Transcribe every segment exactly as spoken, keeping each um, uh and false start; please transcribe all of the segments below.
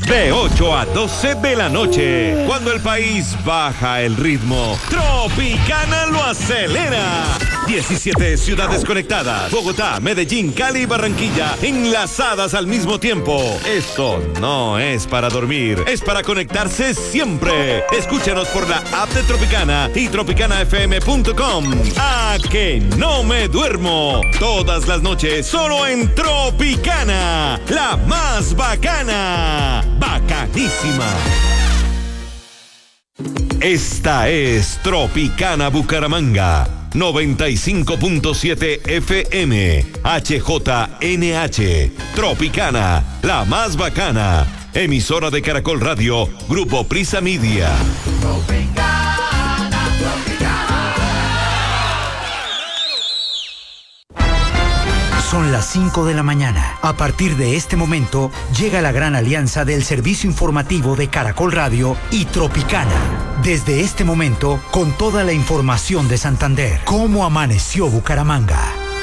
De ocho a doce de la noche, cuando el país baja el ritmo, Tropicana lo acelera. diecisiete ciudades conectadas, Bogotá, Medellín, Cali y Barranquilla, enlazadas al mismo tiempo. Esto no es para dormir, es para conectarse siempre. Escúchanos por la app de Tropicana y tropicana f m punto com. ¡A que no me duermo! Todas las noches, solo en Tropicana, la más bacana. Bacanísima. Esta es Tropicana Bucaramanga, noventa y cinco punto siete F M, H J N H. Tropicana, la más bacana. Emisora de Caracol Radio, Grupo Prisa Media. Tropicana, Tropicana. Son las cinco de la mañana. A partir de este momento, llega la gran alianza del servicio informativo de Caracol Radio y Tropicana. Desde este momento, con toda la información de Santander. ¿Cómo amaneció Bucaramanga?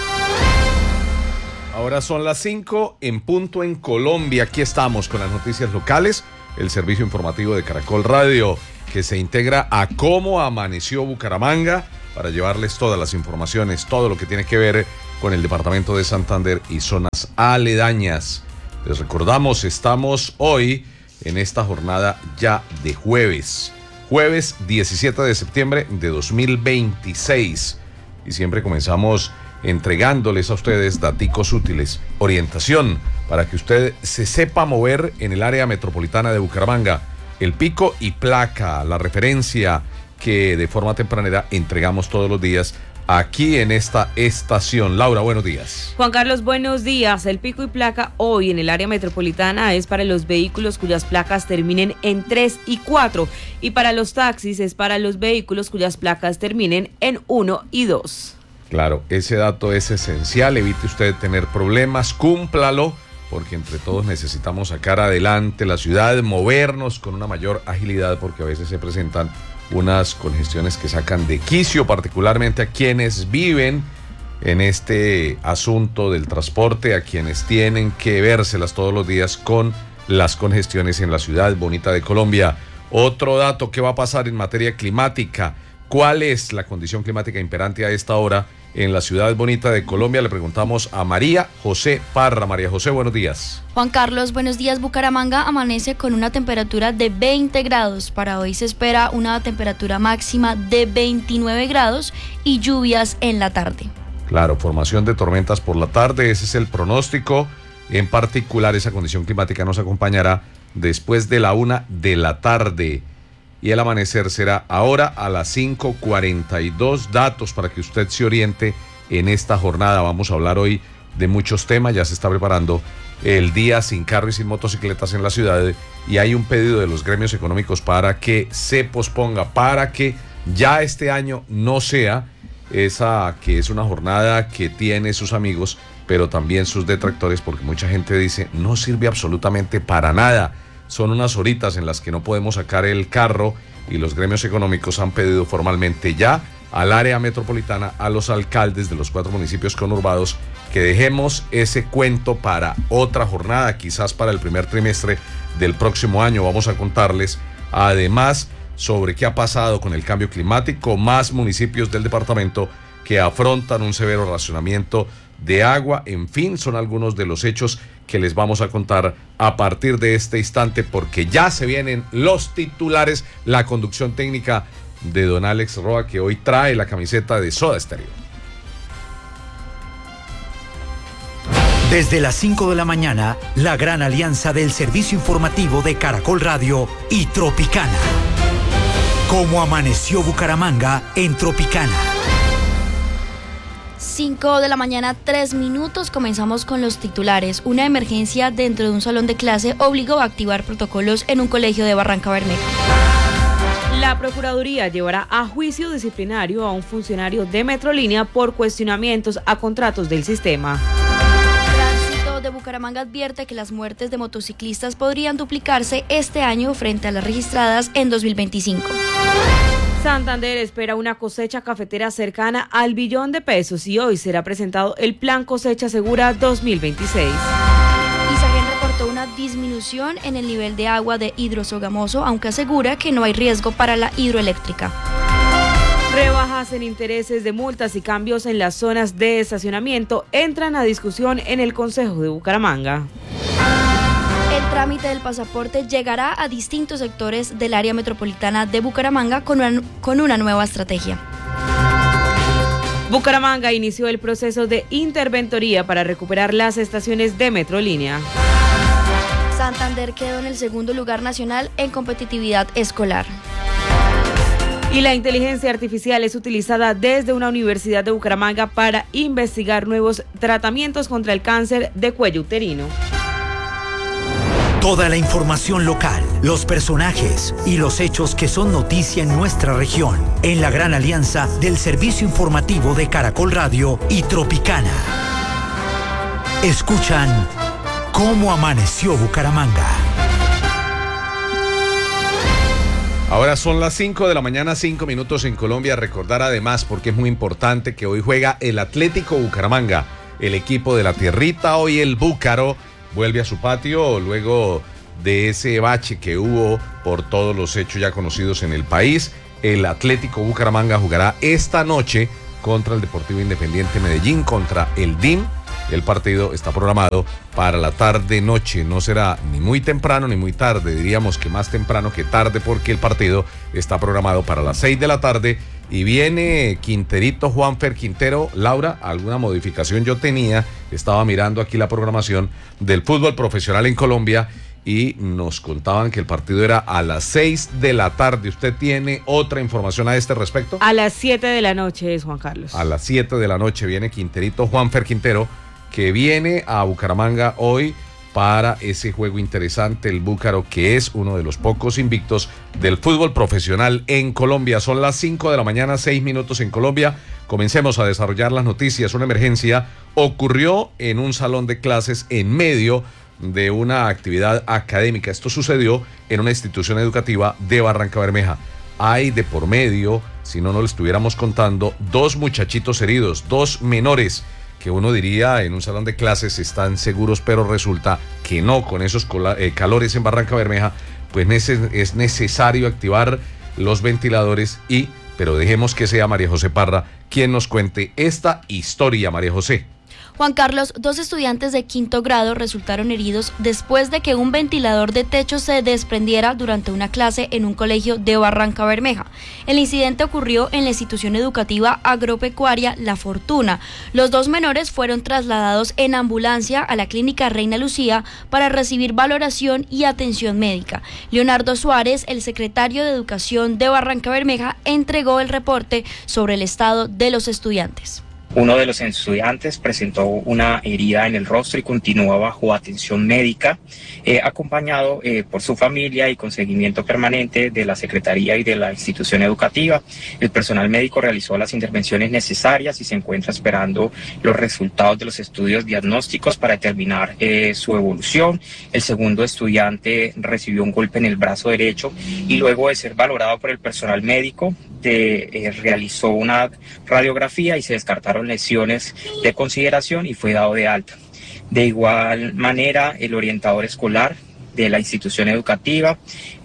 Ahora son las cinco en punto en Colombia. Aquí estamos con las noticias locales, el servicio informativo de Caracol Radio, que se integra a Cómo amaneció Bucaramanga para llevarles todas las informaciones, todo lo que tiene que ver con el departamento de Santander y zonas aledañas. Les recordamos, estamos hoy en esta jornada ya de jueves, jueves diecisiete de septiembre de dos mil veintiséis, y siempre comenzamos entregándoles a ustedes daticos útiles, orientación para que usted se sepa mover en el área metropolitana de Bucaramanga. El pico y placa, la referencia que de forma tempranera entregamos todos los días aquí en esta estación. Laura, buenos días. Juan Carlos, buenos días. El pico y placa hoy en el área metropolitana es para los vehículos cuyas placas terminen en tres y cuatro, y para los taxis es para los vehículos cuyas placas terminen en uno y dos. Claro, ese dato es esencial. Evite usted tener problemas, cúmplalo, porque entre todos necesitamos sacar adelante la ciudad, movernos con una mayor agilidad, porque a veces se presentan unas congestiones que sacan de quicio, particularmente a quienes viven en este asunto del transporte, a quienes tienen que vérselas todos los días con las congestiones en la ciudad bonita de Colombia. Otro dato, ¿qué va a pasar en materia climática? ¿Cuál es la condición climática imperante a esta hora en la ciudad bonita de Colombia? Le preguntamos a María José Parra. María José, buenos días. Juan Carlos, buenos días. Bucaramanga amanece con una temperatura de veinte grados. Para hoy se espera una temperatura máxima de veintinueve grados y lluvias en la tarde. Claro, formación de tormentas por la tarde, ese es el pronóstico. En particular, esa condición climática nos acompañará después de la una de la tarde. Y el amanecer será ahora a las cinco cuarenta y dos. Datos para que usted se oriente en esta jornada. Vamos a hablar hoy de muchos temas. Ya se está preparando el día sin carro y sin motocicletas en la ciudad. Y hay un pedido de los gremios económicos para que se posponga, para que ya este año no sea esa que es una jornada que tiene sus amigos, pero también sus detractores, porque mucha gente dice no sirve absolutamente para nada. Son unas horitas en las que no podemos sacar el carro, y los gremios económicos han pedido formalmente ya al área metropolitana, a los alcaldes de los cuatro municipios conurbados, que dejemos ese cuento para otra jornada, quizás para el primer trimestre del próximo año. Vamos a contarles además sobre qué ha pasado con el cambio climático, más municipios del departamento que afrontan un severo racionamiento de agua. En fin, son algunos de los hechos que les vamos a contar a partir de este instante, porque ya se vienen los titulares, la conducción técnica de don Alex Roa, que hoy trae la camiseta de Soda Stereo. Desde las cinco de la mañana, la gran alianza del servicio informativo de Caracol Radio y Tropicana. ¿Cómo amaneció Bucaramanga en Tropicana? cinco de la mañana, tres minutos. Comenzamos con los titulares. Una emergencia dentro de un salón de clase obligó a activar protocolos en un colegio de Barranca Bermeja. La Procuraduría llevará a juicio disciplinario a un funcionario de Metrolínea por cuestionamientos a contratos del sistema. Tránsito de Bucaramanga advierte que las muertes de motociclistas podrían duplicarse este año frente a las registradas en dos mil veinticinco. Santander espera una cosecha cafetera cercana al billón de pesos y hoy será presentado el Plan Cosecha Segura dos mil veintiséis. Isagen reportó una disminución en el nivel de agua de Hidrosogamoso, aunque asegura que no hay riesgo para la hidroeléctrica. Rebajas en intereses de multas y cambios en las zonas de estacionamiento entran a discusión en el Consejo de Bucaramanga. El trámite del pasaporte llegará a distintos sectores del área metropolitana de Bucaramanga con una, con una nueva estrategia. Bucaramanga inició el proceso de interventoría para recuperar las estaciones de Metrolínea. Santander quedó en el segundo lugar nacional en competitividad escolar. Y la inteligencia artificial es utilizada desde una universidad de Bucaramanga para investigar nuevos tratamientos contra el cáncer de cuello uterino. Toda la información local, los personajes y los hechos que son noticia en nuestra región, en la gran alianza del servicio informativo de Caracol Radio y Tropicana. Escuchan Cómo Amaneció Bucaramanga. Ahora son las cinco de la mañana, cinco minutos en Colombia. Recordar además, porque es muy importante, que hoy juega el Atlético Bucaramanga, el equipo de la tierrita. Hoy el Búcaro vuelve a su patio luego de ese bache que hubo por todos los hechos ya conocidos en el país. El Atlético Bucaramanga jugará esta noche contra el Deportivo Independiente Medellín, contra el D I M. El partido está programado para la tarde-noche, no será ni muy temprano ni muy tarde, diríamos que más temprano que tarde, porque el partido está programado para las seis de la tarde y viene Quinterito, Juanfer Quintero. Laura, alguna modificación yo tenía, estaba mirando aquí la programación del fútbol profesional en Colombia y nos contaban que el partido era a las seis de la tarde. ¿Usted tiene otra información a este respecto? A las siete de la noche es Juan Carlos. A las siete de la noche viene Quinterito, Juanfer Quintero, que viene a Bucaramanga hoy para ese juego interesante. El Búcaro, que es uno de los pocos invictos del fútbol profesional en Colombia. Son las cinco de la mañana, seis minutos en Colombia. Comencemos a desarrollar las noticias. Una emergencia ocurrió en un salón de clases en medio de una actividad académica. Esto sucedió en una institución educativa de Barranca Bermeja. Hay de por medio, si no, no le estuviéramos contando, dos muchachitos heridos, dos menores, que uno diría en un salón de clases están seguros, pero resulta que no. Con esos eh, calores en Barranca Bermeja, pues es necesario activar los ventiladores y, pero dejemos que sea María José Parra quien nos cuente esta historia. María José. Juan Carlos, dos estudiantes de quinto grado resultaron heridos después de que un ventilador de techo se desprendiera durante una clase en un colegio de Barranca Bermeja. El incidente ocurrió en la institución educativa agropecuaria La Fortuna. Los dos menores fueron trasladados en ambulancia a la clínica Reina Lucía para recibir valoración y atención médica. Leonardo Suárez, el secretario de Educación de Barranca Bermeja, entregó el reporte sobre el estado de los estudiantes. Uno de los estudiantes presentó una herida en el rostro y continúa bajo atención médica, eh, acompañado eh, por su familia y con seguimiento permanente de la Secretaría y de la institución educativa. El personal médico realizó las intervenciones necesarias y se encuentra esperando los resultados de los estudios diagnósticos para determinar eh, su evolución. El segundo estudiante recibió un golpe en el brazo derecho y luego de ser valorado por el personal médico, de, eh, realizó una radiografía y se descartaron lesiones de consideración y fue dado de alta. De igual manera, el orientador escolar de la institución educativa,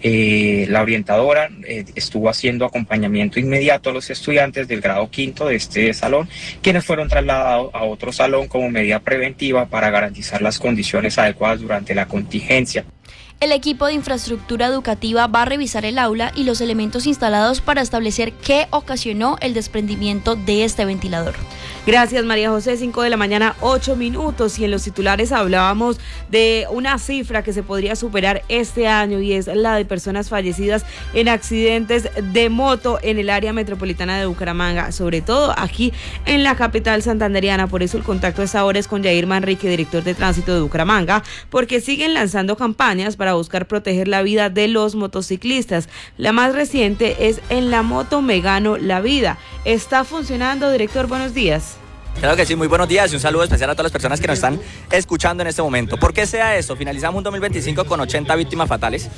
eh, la orientadora eh, estuvo haciendo acompañamiento inmediato a los estudiantes del grado quinto de este salón, quienes fueron trasladados a otro salón como medida preventiva para garantizar las condiciones adecuadas durante la contingencia. El equipo de infraestructura educativa va a revisar el aula y los elementos instalados para establecer qué ocasionó el desprendimiento de este ventilador. Gracias, María José. Cinco de la mañana, ocho minutos. Y en los titulares hablábamos de una cifra que se podría superar este año y es la de personas fallecidas en accidentes de moto en el área metropolitana de Bucaramanga, sobre todo aquí en la capital santandereana. Por eso el contacto a esta hora es con Yair Manrique, director de tránsito de Bucaramanga, porque siguen lanzando campañas para buscar proteger la vida de los motociclistas. La más reciente es En la moto me gano la vida. ¿Está funcionando, director? Buenos días. Claro que sí, muy buenos días y un saludo especial a todas las personas que nos están escuchando en este momento. ¿Por qué sea eso? Finalizamos un dos mil veinticinco con ochenta víctimas fatales.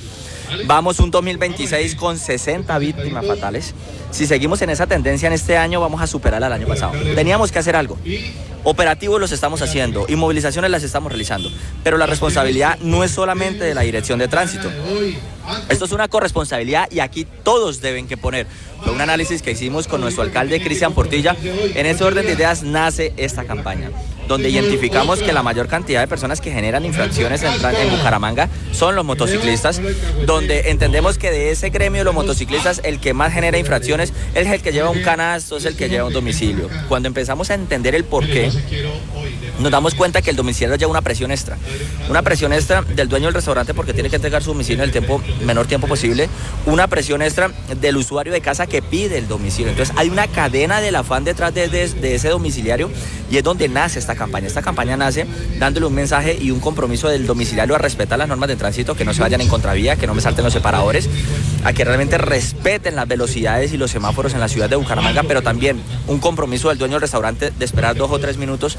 Vamos un dos mil veintiséis con sesenta víctimas fatales. Si seguimos en esa tendencia en este año, vamos a superar al año pasado. Teníamos que hacer algo. Operativos los estamos haciendo y movilizaciones las estamos realizando. Pero la responsabilidad no es solamente de la Dirección de Tránsito. Esto es una corresponsabilidad y aquí todos deben que poner. Fue un análisis que hicimos con nuestro alcalde Cristian Portilla. En ese orden de ideas nace esta campaña, donde identificamos que la mayor cantidad de personas que generan infracciones en, en Bucaramanga son los motociclistas, donde entendemos que de ese gremio de los motociclistas el que más genera infracciones es el que lleva un canasto, es el que lleva un domicilio. Cuando empezamos a entender el porqué, nos damos cuenta que el domiciliario lleva una presión extra, una presión extra del dueño del restaurante porque tiene que entregar su domicilio en el tiempo, menor tiempo posible, una presión extra del usuario de casa que pide el domicilio. Entonces hay una cadena del afán detrás de, de, de ese domiciliario y es donde nace esta campaña. Esta campaña nace dándole un mensaje y un compromiso del domiciliario a respetar las normas de tránsito, que no se vayan en contravía, que no me salten los separadores, a que realmente respeten las velocidades y los semáforos en la ciudad de Bucaramanga, pero también un compromiso del dueño del restaurante de esperar dos o tres minutos,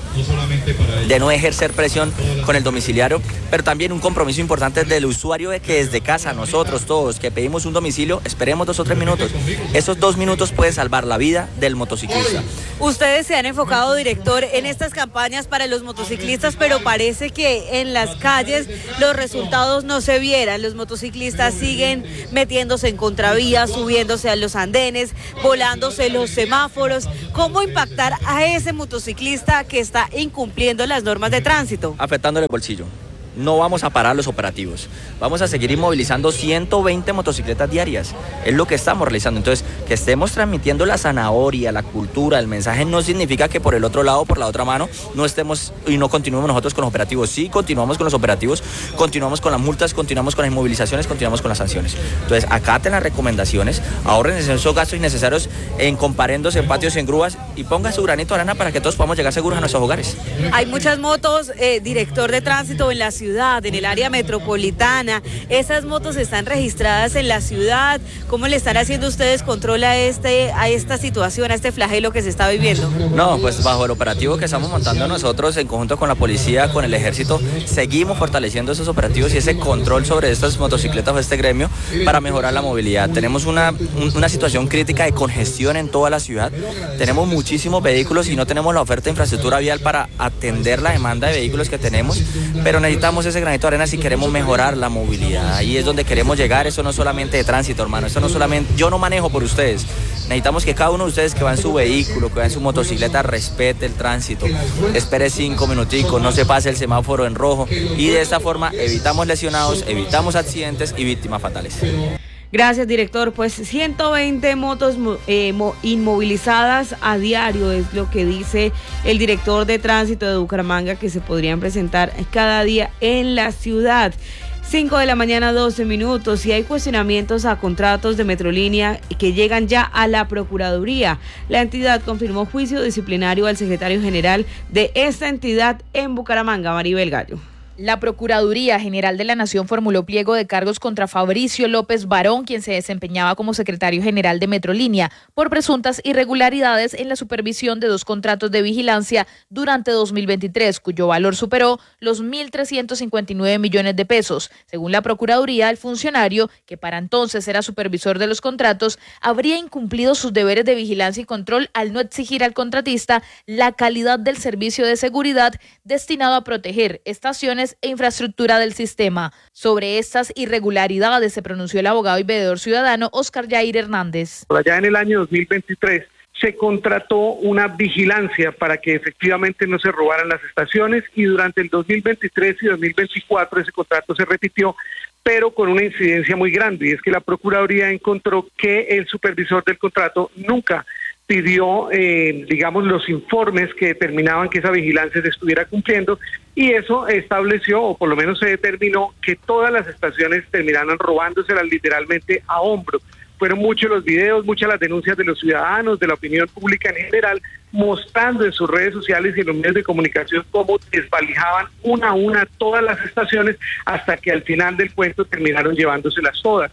de no ejercer presión con el domiciliario, pero también un compromiso importante del usuario de que desde casa, nosotros todos que pedimos un domicilio, esperemos dos o tres minutos. Esos dos minutos pueden salvar la vida del motociclista. Ustedes se han enfocado, director, en estas campañas para los motociclistas, pero parece que en las calles los resultados no se vieran. Los motociclistas siguen metiéndose en contravías, subiéndose a los andenes, volándose los semáforos. ¿Cómo impactar a ese motociclista que está incumpliendo las normas de tránsito? Afectándole el bolsillo. No vamos a parar los operativos, vamos a seguir inmovilizando ciento veinte motocicletas diarias, es lo que estamos realizando. Entonces, que estemos transmitiendo la zanahoria, la cultura, el mensaje no significa que por el otro lado, por la otra mano, no estemos y no continuemos nosotros con los operativos. Sí, continuamos con los operativos, continuamos con las multas, continuamos con las inmovilizaciones, continuamos con las sanciones. Entonces, acaten las recomendaciones, ahorren esos gastos innecesarios en comparendos, en patios y en grúas y pongan su granito de arena para que todos podamos llegar seguros a nuestros hogares. Hay muchas motos, eh, director de tránsito, en la ciudad, en el área metropolitana. Esas motos están registradas en la ciudad. ¿Cómo le están haciendo ustedes control a este a esta situación, a este flagelo que se está viviendo? No, pues bajo el operativo que estamos montando nosotros en conjunto con la policía, con el ejército, seguimos fortaleciendo esos operativos y ese control sobre estas motocicletas o este gremio para mejorar la movilidad. Tenemos una, una situación crítica de congestión en toda la ciudad. Tenemos muchísimos vehículos y no tenemos la oferta de infraestructura vial para atender la demanda de vehículos que tenemos, pero necesitamos ese granito de arena si queremos mejorar la movilidad. Ahí es donde queremos llegar. Eso no es solamente de tránsito, hermano. Esto no solamente, yo no manejo por ustedes. Necesitamos que cada uno de ustedes que va en su vehículo, que va en su motocicleta, respete el tránsito. Espere cinco minuticos, no se pase el semáforo en rojo. Y de esta forma evitamos lesionados, evitamos accidentes y víctimas fatales. Gracias, director. Pues ciento veinte motos eh, inmovilizadas a diario es lo que dice el director de tránsito de Bucaramanga, que se podrían presentar cada día en la ciudad. cinco de la mañana, doce minutos, y hay cuestionamientos a contratos de Metrolínea que llegan ya a la Procuraduría. La entidad confirmó juicio disciplinario al secretario general de esta entidad en Bucaramanga, Maribel Gallo. La Procuraduría General de la Nación formuló pliego de cargos contra Fabricio López Barón, quien se desempeñaba como secretario general de Metrolínea, por presuntas irregularidades en la supervisión de dos contratos de vigilancia durante dos mil veintitrés, cuyo valor superó los mil trescientos cincuenta y nueve millones de pesos. Según la Procuraduría, el funcionario, que para entonces era supervisor de los contratos, habría incumplido sus deberes de vigilancia y control al no exigir al contratista la calidad del servicio de seguridad destinado a proteger estaciones e infraestructura del sistema. Sobre estas irregularidades se pronunció el abogado y veedor ciudadano Oscar Yair Hernández. Allá en el año dos mil veintitrés se contrató una vigilancia para que efectivamente no se robaran las estaciones y durante el dos mil veintitrés y dos mil veinticuatro ese contrato se repitió, pero con una incidencia muy grande, y es que la Procuraduría encontró que el supervisor del contrato nunca pidió, eh, digamos, los informes que determinaban que esa vigilancia se estuviera cumpliendo, y eso estableció, o por lo menos se determinó, que todas las estaciones terminaran robándoselas literalmente a hombro. Fueron muchos los videos, muchas las denuncias de los ciudadanos, de la opinión pública en general, mostrando en sus redes sociales y en los medios de comunicación cómo desvalijaban una a una todas las estaciones hasta que al final del cuento terminaron llevándoselas todas.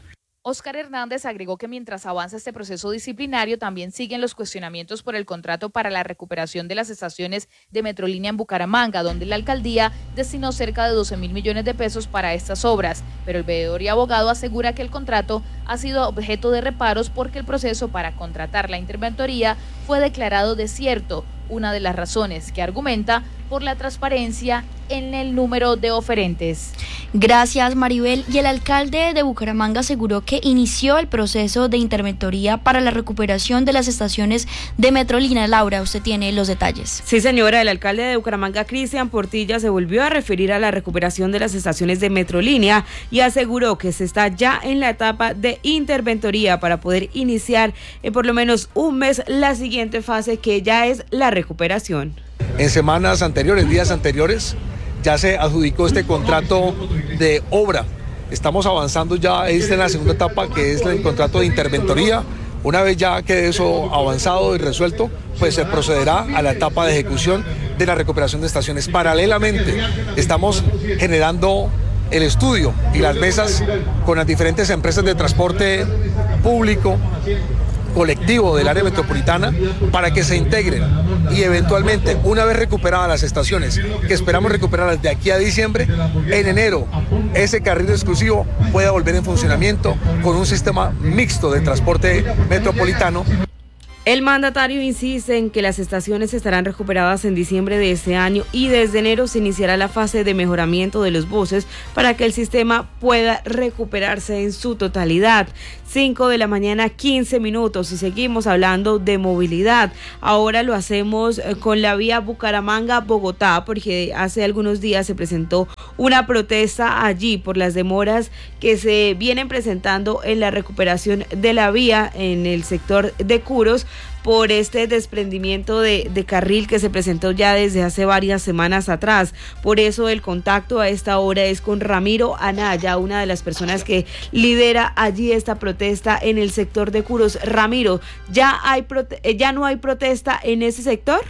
Óscar Hernández agregó que mientras avanza este proceso disciplinario, también siguen los cuestionamientos por el contrato para la recuperación de las estaciones de Metrolínea en Bucaramanga, donde la alcaldía destinó cerca de doce mil millones de pesos para estas obras. Pero el veedor y abogado asegura que el contrato ha sido objeto de reparos porque el proceso para contratar la interventoría fue declarado desierto, una de las razones que argumenta por la transparencia en el número de oferentes. Gracias, Maribel. Y el alcalde de Bucaramanga aseguró que inició el proceso de interventoría para la recuperación de las estaciones de Metrolínea. Laura, usted tiene los detalles. Sí, señora, el alcalde de Bucaramanga, Cristian Portilla, se volvió a referir a la recuperación de las estaciones de Metrolínea y aseguró que se está ya en la etapa de interventoría para poder iniciar en por lo menos un mes la siguiente fase, que ya es la recuperación. En semanas anteriores, días anteriores, ya se adjudicó este contrato de obra. Estamos avanzando ya en la segunda etapa, que es el contrato de interventoría. Una vez ya quede eso avanzado y resuelto, pues se procederá a la etapa de ejecución de la recuperación de estaciones. Paralelamente, estamos generando el estudio y las mesas con las diferentes empresas de transporte público, colectivo del área metropolitana, para que se integren y eventualmente, una vez recuperadas las estaciones, que esperamos recuperarlas de aquí a diciembre, en enero ese carril exclusivo pueda volver en funcionamiento con un sistema mixto de transporte metropolitano. El mandatario insiste en que las estaciones estarán recuperadas en diciembre de este año y desde enero se iniciará la fase de mejoramiento de los buses para que el sistema pueda recuperarse en su totalidad. cinco de la mañana, quince minutos, y seguimos hablando de movilidad. Ahora lo hacemos con la vía Bucaramanga-Bogotá, porque hace algunos días se presentó una protesta allí por las demoras que se vienen presentando en la recuperación de la vía en el sector de Curos, por este desprendimiento de, de carril que se presentó ya desde hace varias semanas atrás. Por eso el contacto a esta hora es con Ramiro Anaya, una de las personas que lidera allí esta protesta en el sector de Curos. Ramiro, ¿ya hay prote- ya no hay protesta en ese sector?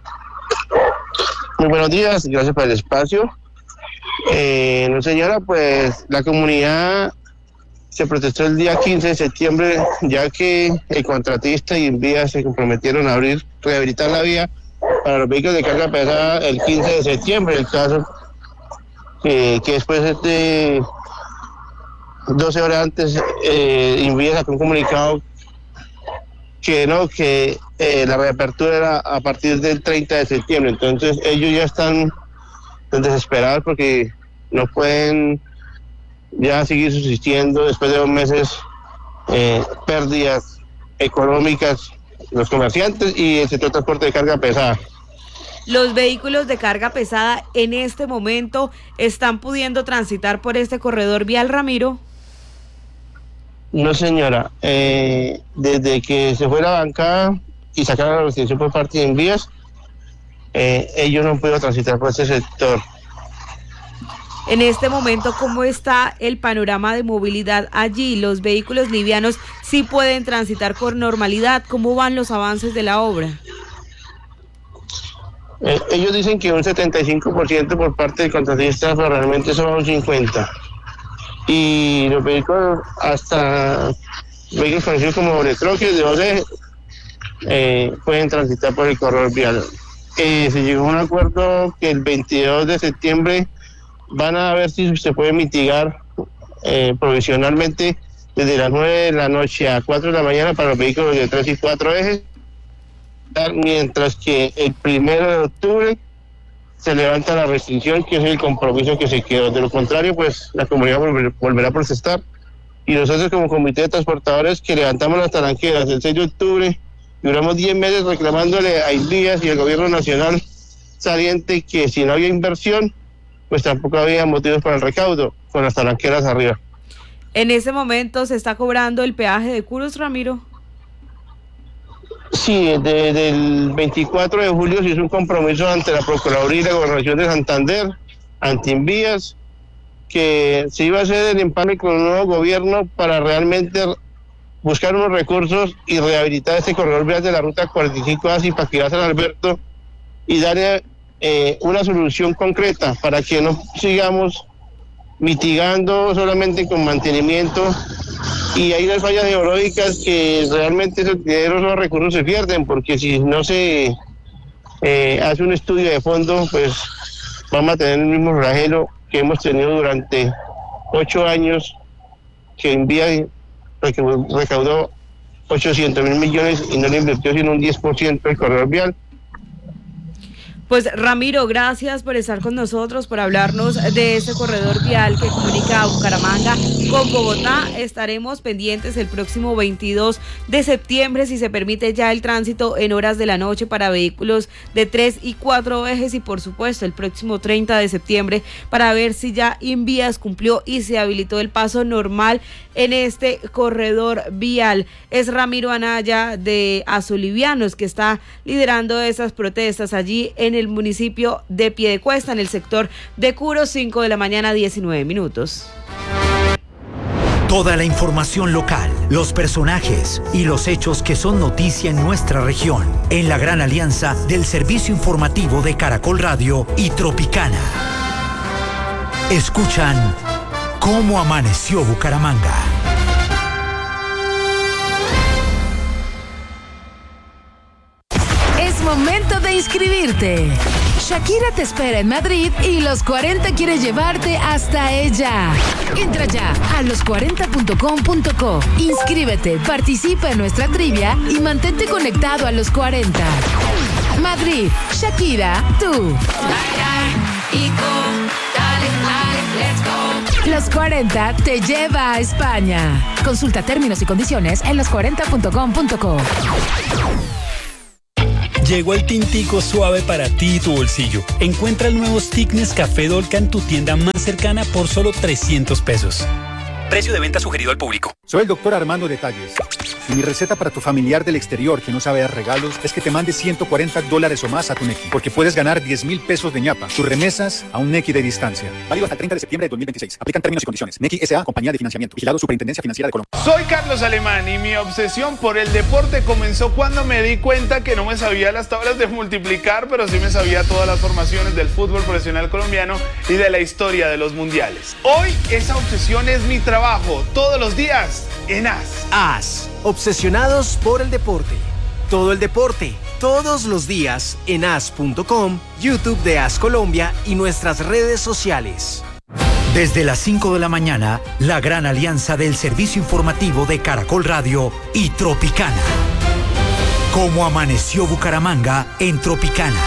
Muy buenos días, gracias por el espacio. Eh, no, señora, pues la comunidad se protestó el día quince de septiembre, ya que el contratista y Envías se comprometieron a abrir, rehabilitar la vía para los vehículos de carga pesada el quince de septiembre. El caso eh, que después de doce horas antes, eh, Envías sacó un comunicado que no, que eh, la reapertura era a partir del treinta de septiembre. Entonces ellos ya están desesperados porque no pueden ya seguir subsistiendo después de dos meses, eh, pérdidas económicas, los comerciantes y el sector de transporte de carga pesada. ¿Los vehículos de carga pesada en este momento están pudiendo transitar por este corredor vial, Ramiro? No, señora, eh, desde que se fue la bancada y sacaron la restricción por parte de Envías, eh, ellos no han podido transitar por este sector. En este momento, ¿cómo está el panorama de movilidad allí? ¿Los vehículos livianos sí pueden transitar con normalidad? ¿Cómo van los avances de la obra? Eh, ellos dicen que un setenta y cinco por ciento por parte del contratista, pero realmente son un cincuenta por ciento. Y los vehículos, hasta vehículos conocidos como doble troques de dos ejes, eh, pueden transitar por el corredor vial. Eh, se llegó a un acuerdo que el veintidós de septiembre van a ver si se puede mitigar eh, provisionalmente desde las nueve de la noche a cuatro de la mañana para los vehículos de tres y cuatro ejes, mientras que el primero de octubre se levanta la restricción, que es el compromiso que se quedó. De lo contrario, pues la comunidad volver, volverá a protestar, y nosotros como comité de transportadores que levantamos las talanqueras el seis de octubre, duramos diez meses reclamándole a Envías y al gobierno nacional saliente que si no había inversión, pues tampoco había motivos para el recaudo, con las talanqueras arriba. ¿En ese momento se está cobrando el peaje de Curos, Ramiro? Sí, desde el veinticuatro de julio se hizo un compromiso ante la Procuraduría y la Gobernación de Santander, ante Envías, que se iba a hacer el empalme con un nuevo gobierno para realmente buscar unos recursos y rehabilitar este corredor vial de la ruta cuarenta y cinco A, Zipaquirá, San Alberto, y darle Eh, una solución concreta para que no sigamos mitigando solamente con mantenimiento y hay unas fallas geológicas que realmente esos dineros, los recursos se pierden, porque si no se eh, hace un estudio de fondo, pues vamos a tener el mismo flagelo que hemos tenido durante ocho años, que en vía recaudó ochocientos mil millones y no le invirtió sino un diez por ciento del corredor vial. Pues Ramiro, gracias por estar con nosotros, por hablarnos de ese corredor vial que comunica a Bucaramanga con Bogotá. Estaremos pendientes el próximo veintidós de septiembre, si se permite ya el tránsito en horas de la noche para vehículos de tres y cuatro ejes, y por supuesto el próximo treinta de septiembre para ver si ya Invías cumplió y se habilitó el paso normal en este corredor vial. Es Ramiro Anaya de Azolivianos que está liderando esas protestas allí en el municipio de Piedecuesta, en el sector de Curo. Cinco de la mañana, diecinueve minutos. Toda la información local, los personajes y los hechos que son noticia en nuestra región, en la gran alianza del servicio informativo de Caracol Radio y Tropicana. Escuchan Cómo Amaneció Bucaramanga. Es momento de inscribirte. Shakira te espera en Madrid y Los cuarenta quiere llevarte hasta ella. Entra ya a los cuarenta punto com punto co. Inscríbete, participa en nuestra trivia y mantente conectado a Los cuarenta. Madrid, Shakira, tú. Los cuarenta te lleva a España. Consulta términos y condiciones en los cuarenta punto com punto co. Llegó el tintico suave para ti y tu bolsillo. Encuentra el nuevo Stick Nescafé Dolca en tu tienda más cercana por solo trescientos pesos. Precio de venta sugerido al público. Soy el doctor Armando Detalles. Y mi receta para tu familiar del exterior que no sabe dar regalos es que te mande ciento cuarenta dólares o más a tu Nequi, porque puedes ganar diez mil pesos de ñapa. Tus remesas a un Nequi de distancia. Válido hasta el treinta de septiembre de dos mil veintiséis. Aplican términos y condiciones. Nequi S A, compañía de financiamiento. Vigilado Superintendencia Financiera de Colombia. Soy Carlos Alemán y mi obsesión por el deporte comenzó cuando me di cuenta que no me sabía las tablas de multiplicar, pero sí me sabía todas las formaciones del fútbol profesional colombiano y de la historia de los mundiales. Hoy esa obsesión es mi trabajo, todos los días en A S. A S. Obsesionados por el deporte. Todo el deporte, todos los días en A S punto com, YouTube de A S Colombia y nuestras redes sociales. Desde las cinco de la mañana, la gran alianza del servicio informativo de Caracol Radio y Tropicana. Cómo amaneció Bucaramanga en Tropicana.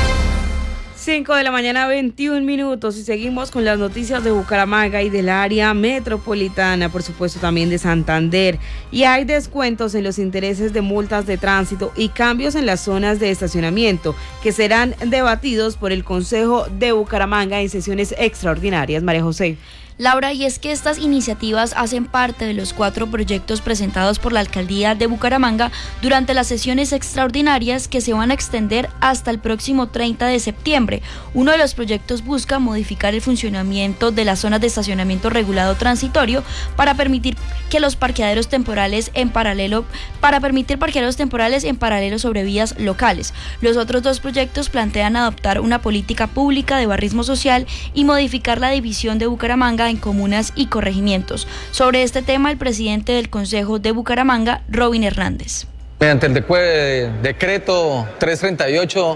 cinco de la mañana, veintiún minutos, y seguimos con las noticias de Bucaramanga y del área metropolitana, por supuesto también de Santander. Y hay descuentos en los intereses de multas de tránsito y cambios en las zonas de estacionamiento que serán debatidos por el Consejo de Bucaramanga en sesiones extraordinarias. María José. Laura, y es que estas iniciativas hacen parte de los cuatro proyectos presentados por la Alcaldía de Bucaramanga durante las sesiones extraordinarias que se van a extender hasta el próximo treinta de septiembre. Uno de los proyectos busca modificar el funcionamiento de las zonas de estacionamiento regulado transitorio para permitir que los parqueaderos temporales en paralelo, para permitir parqueaderos temporales en paralelo sobre vías locales. Los otros dos proyectos plantean adoptar una política pública de barrismo social y modificar la división de Bucaramanga en comunas y corregimientos. Sobre este tema, el presidente del Consejo de Bucaramanga, Robin Hernández. Mediante el de decreto trescientos treinta y ocho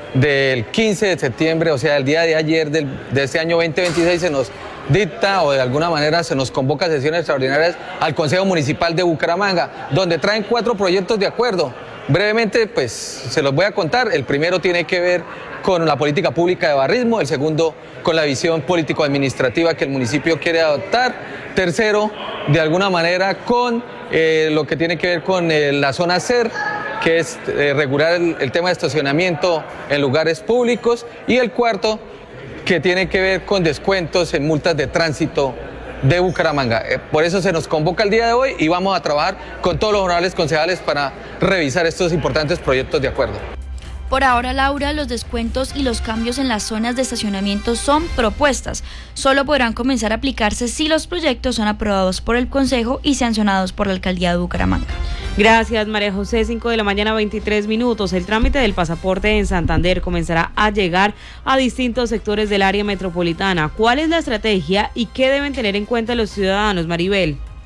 del quince de septiembre, o sea, el día de ayer del, de este año veinte veintiséis, se nos dicta o de alguna manera se nos convoca a sesiones extraordinarias al Consejo Municipal de Bucaramanga, donde traen cuatro proyectos de acuerdo. Brevemente, pues, se los voy a contar. El primero tiene que ver con la política pública de barrismo, el segundo con la visión político-administrativa que el municipio quiere adoptar, tercero, de alguna manera, con eh, lo que tiene que ver con eh, la zona C E R, que es eh, regular el, el tema de estacionamiento en lugares públicos, y el cuarto, que tiene que ver con descuentos en multas de tránsito de Bucaramanga. Eh, por eso se nos convoca el día de hoy y vamos a trabajar con todos los honorables concejales para revisar estos importantes proyectos de acuerdo. Por ahora, Laura, los descuentos y los cambios en las zonas de estacionamiento son propuestas. Solo podrán comenzar a aplicarse si los proyectos son aprobados por el Consejo y sancionados por la Alcaldía de Bucaramanga. Gracias, María José. cinco de la mañana, veintitrés minutos. El trámite del pasaporte en Santander comenzará a llegar a distintos sectores del área metropolitana. ¿Cuál es la estrategia y qué deben tener en cuenta los ciudadanos, Maribel?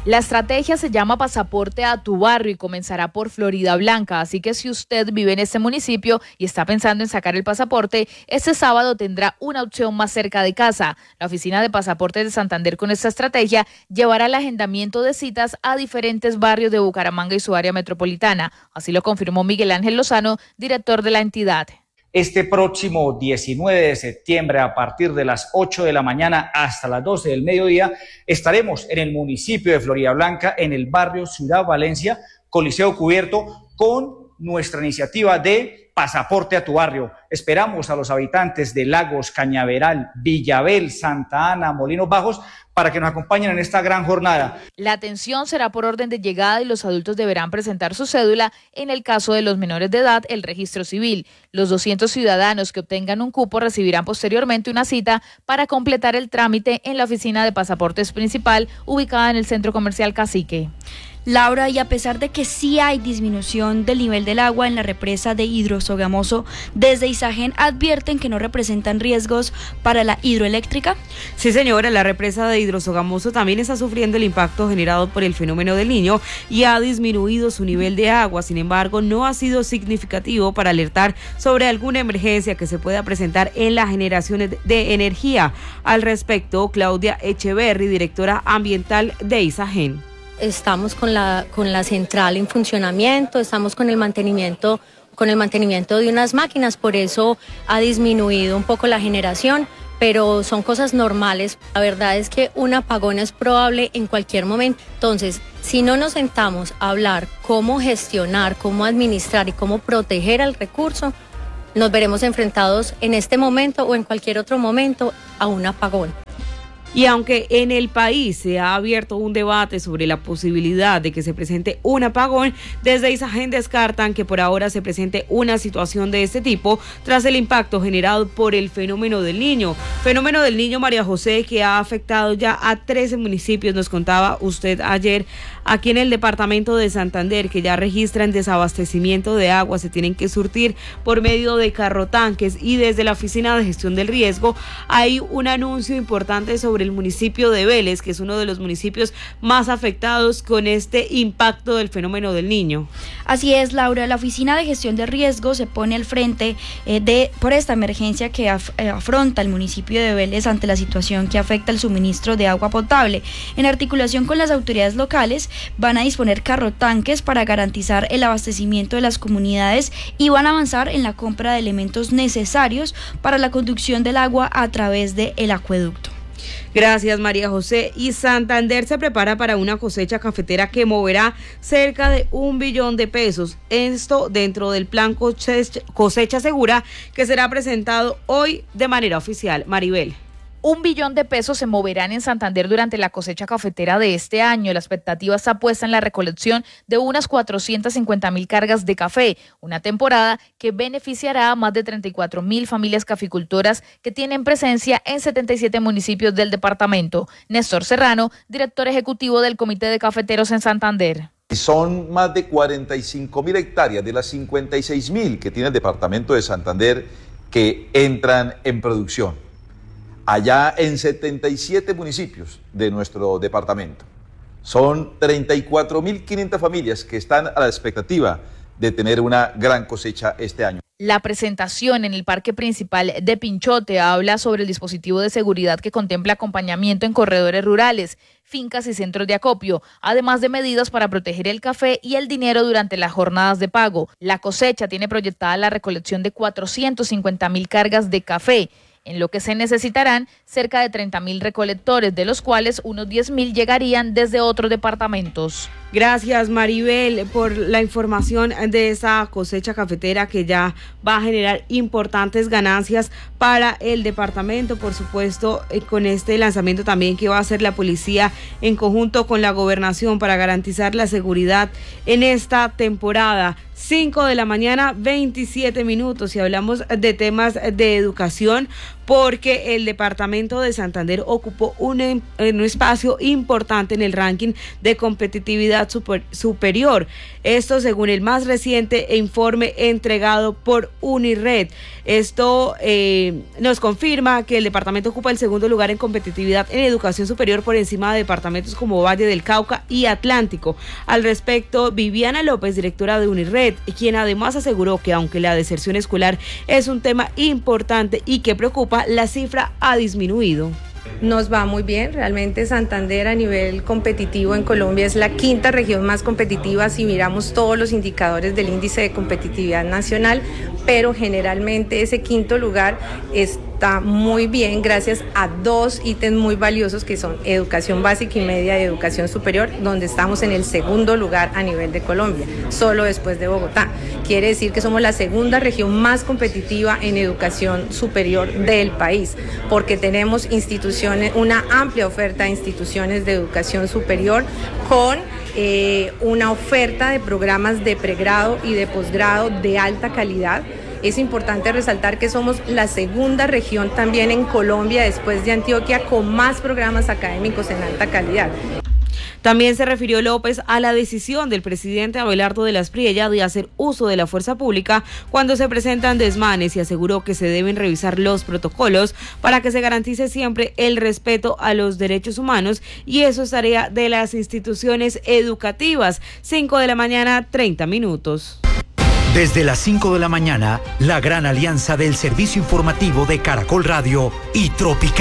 La estrategia se llama Pasaporte a tu barrio y comenzará por Florida Blanca, así que si usted vive en este municipio y está pensando en sacar el pasaporte, este sábado tendrá una opción más cerca de casa. La Oficina de Pasaportes de Santander con esta estrategia llevará el agendamiento de citas a diferentes barrios de Bucaramanga y su área metropolitana. Así lo confirmó Miguel Ángel Lozano, director de la entidad. Este próximo diecinueve de septiembre, a partir de las ocho de la mañana hasta las doce del mediodía, estaremos en el municipio de Florida Blanca, en el barrio Ciudad Valencia, Coliseo Cubierto, con nuestra iniciativa de Pasaporte a tu barrio. Esperamos a los habitantes de Lagos, Cañaveral, Villabel, Santa Ana, Molinos Bajos, para que nos acompañen en esta gran jornada. La atención será por orden de llegada y los adultos deberán presentar su cédula. En el caso de los menores de edad, el registro civil. Los doscientos ciudadanos que obtengan un cupo recibirán posteriormente una cita para completar el trámite en la oficina de pasaportes principal, ubicada en el Centro Comercial Cacique. Laura, y a pesar de que sí hay disminución del nivel del agua en la represa de Hidrosogamoso, desde Isagen advierten que no representan riesgos para la hidroeléctrica. Sí, señora, la represa de Hidrosogamoso también está sufriendo el impacto generado por el fenómeno del Niño y ha disminuido su nivel de agua. Sin embargo, no ha sido significativo para alertar sobre alguna emergencia que se pueda presentar en la generación de energía. Al respecto, Claudia Echeverry, directora ambiental de Isagen. Estamos con la, con la central en funcionamiento, estamos con el mantenimiento, con el mantenimiento de unas máquinas, por eso ha disminuido un poco la generación, pero son cosas normales. La verdad es que un apagón es probable en cualquier momento. Entonces, si no nos sentamos a hablar cómo gestionar, cómo administrar y cómo proteger al recurso, nos veremos enfrentados en este momento o en cualquier otro momento a un apagón. Y aunque en el país se ha abierto un debate sobre la posibilidad de que se presente un apagón, desde Isagen descartan que por ahora se presente una situación de este tipo tras el impacto generado por el fenómeno del Niño. Fenómeno del Niño, María José, que ha afectado ya a trece municipios, nos contaba usted ayer, aquí en el departamento de Santander, que ya registran desabastecimiento de agua, se tienen que surtir por medio de carrotanques, y desde la Oficina de Gestión del Riesgo hay un anuncio importante sobre el municipio de Vélez, que es uno de los municipios más afectados con este impacto del fenómeno del Niño. Así es, Laura, la Oficina de Gestión de Riesgo se pone al frente eh, de por esta emergencia que af, eh, afronta el municipio de Vélez ante la situación que afecta el suministro de agua potable. En articulación con las autoridades locales, van a disponer carrotanques para garantizar el abastecimiento de las comunidades y van a avanzar en la compra de elementos necesarios para la conducción del agua a través del acueducto. Gracias, María José. Y Santander se prepara para una cosecha cafetera que moverá cerca de un billón de pesos. Esto dentro del plan cosecha segura que será presentado hoy de manera oficial. Maribel. Un billón de pesos se moverán en Santander durante la cosecha cafetera de este año. La expectativa está puesta en la recolección de unas cuatrocientas cincuenta mil cargas de café, una temporada que beneficiará a más de treinta y cuatro mil familias caficultoras que tienen presencia en setenta y siete municipios del departamento. Néstor Serrano, director ejecutivo del Comité de Cafeteros en Santander. Son más de cuarenta y cinco mil hectáreas de las cincuenta y seis mil que tiene el departamento de Santander que entran en producción. Allá en setenta y siete municipios de nuestro departamento. Son treinta y cuatro mil quinientas familias que están a la expectativa de tener una gran cosecha este año. La presentación en el Parque Principal de Pinchote habla sobre el dispositivo de seguridad que contempla acompañamiento en corredores rurales, fincas y centros de acopio, además de medidas para proteger el café y el dinero durante las jornadas de pago. La cosecha tiene proyectada la recolección de cuatrocientas cincuenta mil cargas de café, en lo que se necesitarán cerca de treinta mil recolectores, de los cuales unos diez mil llegarían desde otros departamentos. Gracias, Maribel, por la información de esa cosecha cafetera que ya va a generar importantes ganancias para el departamento. Por supuesto, eh, con este lanzamiento también que va a hacer la policía en conjunto con la gobernación para garantizar la seguridad en esta temporada. cinco de la mañana, veintisiete minutos. Y hablamos de temas de educación, porque el departamento de Santander ocupó un, un espacio importante en el ranking de competitividad super, superior. Esto según el más reciente informe entregado por Unired. Esto eh, nos confirma que el departamento ocupa el segundo lugar en competitividad en educación superior por encima de departamentos como Valle del Cauca y Atlántico. Al respecto, Viviana López, directora de Unired, quien además aseguró que aunque la deserción escolar es un tema importante y que preocupa, la cifra ha disminuido. Nos va muy bien, realmente Santander a nivel competitivo en Colombia es la quinta región más competitiva si miramos todos los indicadores del índice de competitividad nacional, pero generalmente ese quinto lugar está muy bien gracias a dos ítems muy valiosos que son educación básica y media y educación superior, donde estamos en el segundo lugar a nivel de Colombia, solo después de Bogotá. Quiere decir que somos la segunda región más competitiva en educación superior del país, porque tenemos instituciones, una amplia oferta de instituciones de educación superior con eh, una oferta de programas de pregrado y de posgrado de alta calidad. Es importante resaltar que somos la segunda región también en Colombia, después de Antioquia, con más programas académicos en alta calidad. También se refirió López a la decisión del presidente Abelardo de las Priella de hacer uso de la fuerza pública cuando se presentan desmanes y aseguró que se deben revisar los protocolos para que se garantice siempre el respeto a los derechos humanos, y eso es tarea de las instituciones educativas. cinco de la mañana, treinta minutos. Desde las cinco de la mañana, la gran alianza del servicio informativo de Caracol Radio y Tropicana.